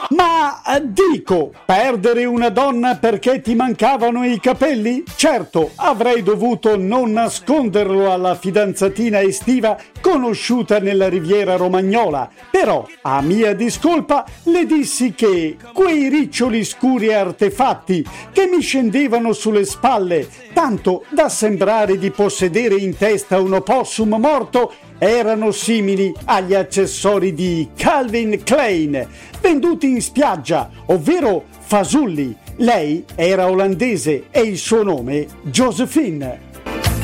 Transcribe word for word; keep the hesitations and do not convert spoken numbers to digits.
Ma eh, dico, perdere una donna perché ti mancavano i capelli? Certo, avrei dovuto non nasconderlo alla fidanzatina estiva conosciuta nella Riviera Romagnola, però a mia discolpa le dissi che quei riccioli scuri e artefatti che mi scendevano sulle spalle, tanto da sembrare di possedere in testa un opossum morto, erano simili agli accessori di Calvin Klein, venduti in spiaggia, ovvero fasulli. Lei era olandese e il suo nome Josephine.